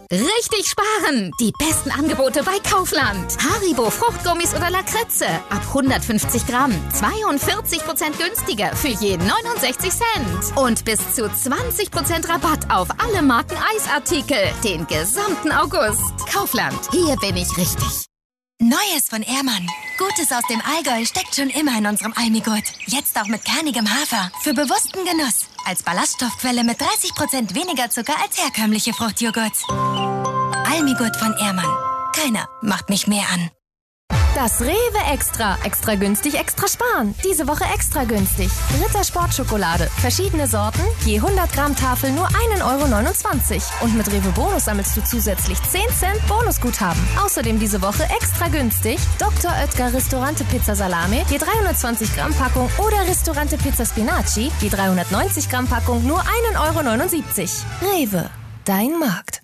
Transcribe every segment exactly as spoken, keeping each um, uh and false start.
Richtig sparen! Die besten Angebote bei Kaufland. Haribo Fruchtgummis oder Lakritze. Ab hundertfünfzig Gramm. zweiundvierzig Prozent günstiger für je neunundsechzig Cent. Und bis zu zwanzig Prozent Rabatt auf alle Marken Eisartikel. Den gesamten August. Kaufland. Hier bin ich richtig. Neues von Ehrmann. Gutes aus dem Allgäu steckt schon immer in unserem Almigurt. Jetzt auch mit kernigem Hafer. Für bewussten Genuss. Als Ballaststoffquelle mit dreißig Prozent weniger Zucker als herkömmliche Fruchtjoghurts. Almigurt von Ehrmann. Keiner macht mich mehr an. Das Rewe Extra. Extra günstig, extra sparen. Diese Woche extra günstig. Ritter Sportschokolade. Verschiedene Sorten. Je hundert Gramm Tafel nur ein Euro neunundzwanzig. Und mit Rewe Bonus sammelst du zusätzlich zehn Cent Bonusguthaben. Außerdem diese Woche extra günstig. Doktor Oetker Ristorante Pizza Salame. Je dreihundertzwanzig Gramm Packung. Oder Ristorante Pizza Spinaci. Je dreihundertneunzig Gramm Packung nur ein Euro neunundsiebzig. Rewe. Dein Markt.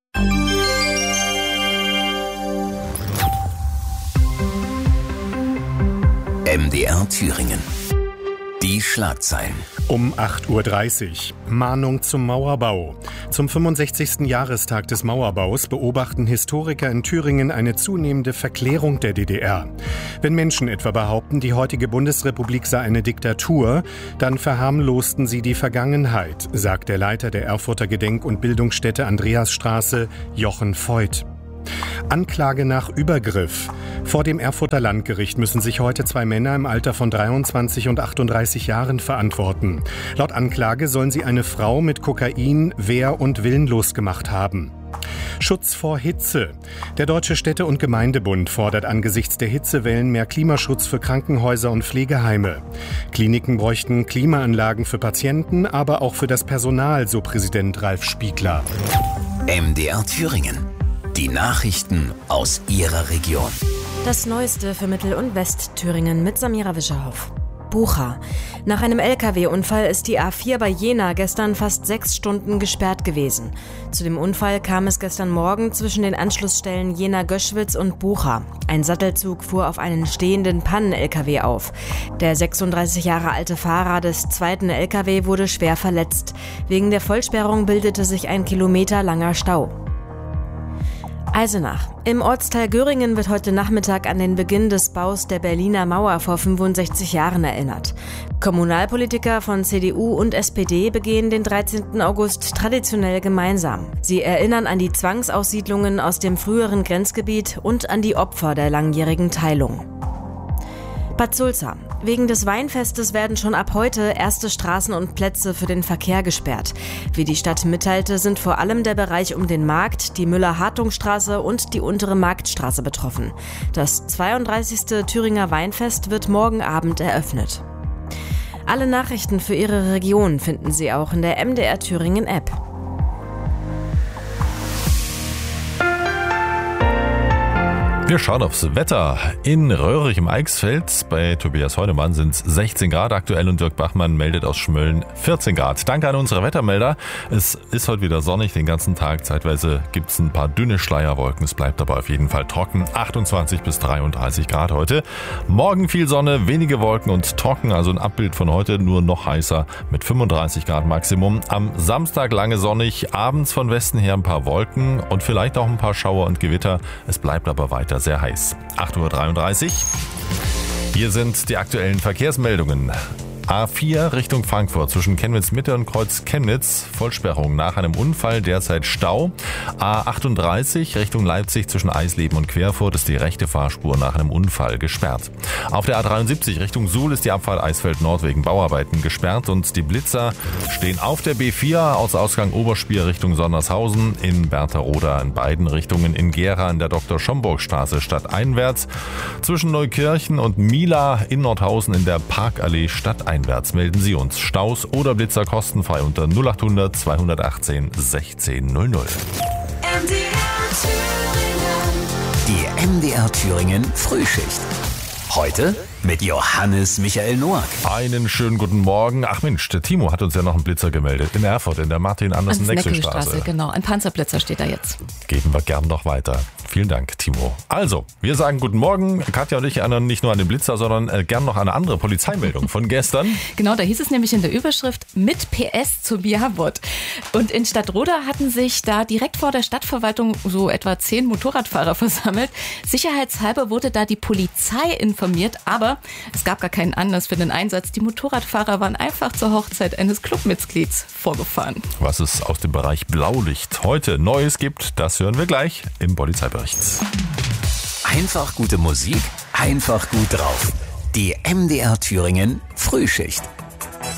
M D R Thüringen. Die Schlagzeilen. Um acht Uhr dreißig. Mahnung zum Mauerbau. Zum fünfundsechzigsten Jahrestag des Mauerbaus beobachten Historiker in Thüringen eine zunehmende Verklärung der D D R. Wenn Menschen etwa behaupten, die heutige Bundesrepublik sei eine Diktatur, dann verharmlosten sie die Vergangenheit, sagt der Leiter der Erfurter Gedenk- und Bildungsstätte Andreasstraße, Jochen Voigt. Anklage nach Übergriff. Vor dem Erfurter Landgericht müssen sich heute zwei Männer im Alter von dreiundzwanzig und achtunddreißig Jahren verantworten. Laut Anklage sollen sie eine Frau mit Kokain wehr- und willenlos gemacht haben. Schutz vor Hitze. Der Deutsche Städte- und Gemeindebund fordert angesichts der Hitzewellen mehr Klimaschutz für Krankenhäuser und Pflegeheime. Kliniken bräuchten Klimaanlagen für Patienten, aber auch für das Personal, so Präsident Ralf Spiegler. M D R Thüringen. Die Nachrichten aus Ihrer Region. Das Neueste für Mittel- und Westthüringen mit Samira Wischerhoff. Bucha. Nach einem L K W-Unfall ist die A vier bei Jena gestern fast sechs Stunden gesperrt gewesen. Zu dem Unfall kam es gestern Morgen zwischen den Anschlussstellen Jena-Göschwitz und Bucha. Ein Sattelzug fuhr auf einen stehenden Pannen-L K W auf. Der sechsunddreißig Jahre alte Fahrer des zweiten L K W wurde schwer verletzt. Wegen der Vollsperrung bildete sich ein kilometerlanger Stau. Eisenach. Im Ortsteil Göringen wird heute Nachmittag an den Beginn des Baus der Berliner Mauer vor fünfundsechzig Jahren erinnert. Kommunalpolitiker von C D U und S P D begehen den dreizehnten August traditionell gemeinsam. Sie erinnern an die Zwangsaussiedlungen aus dem früheren Grenzgebiet und an die Opfer der langjährigen Teilung. Bad Sulza. Wegen des Weinfestes werden schon ab heute erste Straßen und Plätze für den Verkehr gesperrt. Wie die Stadt mitteilte, sind vor allem der Bereich um den Markt, die Müller-Hartung-Straße und die untere Marktstraße betroffen. Das zweiunddreißigste Thüringer Weinfest wird morgen Abend eröffnet. Alle Nachrichten für Ihre Region finden Sie auch in der M D R Thüringen App. Wir schauen aufs Wetter. In Röhrig im Eichsfeld bei Tobias Heunemann sind es sechzehn Grad aktuell und Dirk Bachmann meldet aus Schmölln vierzehn Grad. Danke an unsere Wettermelder. Es ist heute wieder sonnig den ganzen Tag. Zeitweise gibt es ein paar dünne Schleierwolken. Es bleibt aber auf jeden Fall trocken. achtundzwanzig bis dreiunddreißig Grad heute. Morgen viel Sonne, wenige Wolken und trocken. Also ein Abbild von heute, nur noch heißer mit fünfunddreißig Grad Maximum. Am Samstag lange sonnig, abends von Westen her ein paar Wolken und vielleicht auch ein paar Schauer und Gewitter. Es bleibt aber weiter sehr heiß. acht Uhr dreiunddreißig. Hier sind die aktuellen Verkehrsmeldungen. A vier Richtung Frankfurt zwischen Chemnitz-Mitte und Kreuz Chemnitz. Vollsperrung nach einem Unfall, derzeit Stau. A achtunddreißig Richtung Leipzig zwischen Eisleben und Querfurt ist die rechte Fahrspur nach einem Unfall gesperrt. Auf der A dreiundsiebzig Richtung Suhl ist die Abfahrt Eisfeld Nord wegen Bauarbeiten gesperrt und die Blitzer stehen auf der B vier aus Ausgang Oberspier Richtung Sondershausen, in Bertha-Roda in beiden Richtungen, in Gera in der Doktor-Schomburg-Straße stadteinwärts, zwischen Neukirchen und Mila in Nordhausen in der Parkallee stadteinwärts. Einwärts melden Sie uns Staus oder Blitzer kostenfrei unter null achthundert zweihundertachtzehn sechzehn null null. Die M D R Thüringen Frühschicht. Heute mit Johannes Michael Noack. Einen schönen guten Morgen. Ach Mensch, der Timo hat uns ja noch einen Blitzer gemeldet. In Erfurt, in der Martin-Andersen-Nexel-Straße. Genau, ein Panzerblitzer steht da jetzt. Geben wir gern noch weiter. Vielen Dank, Timo. Also, wir sagen guten Morgen. Katja und ich erinnern nicht nur an den Blitzer, sondern äh, gern noch an eine andere Polizeimeldung von gestern. Genau, da hieß es nämlich in der Überschrift mit P S zum Jawort. Und in Stadtroda hatten sich da direkt vor der Stadtverwaltung so etwa zehn Motorradfahrer versammelt. Sicherheitshalber wurde da die Polizei informiert, aber es gab gar keinen Anlass für den Einsatz. Die Motorradfahrer waren einfach zur Hochzeit eines Clubmitglieds vorgefahren. Was es aus dem Bereich Blaulicht heute Neues gibt, das hören wir gleich im Polizeibericht. Einfach gute Musik, einfach gut drauf. Die M D R Thüringen Frühschicht.